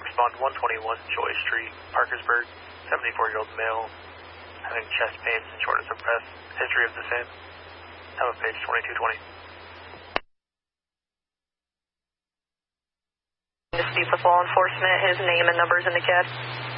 respond 121 Joy Street, Parkersburg, 74-year-old male, having chest pains and shortness of breath. History of the same. Time of page 2220. To speak with law enforcement, his name and numbers in the cab.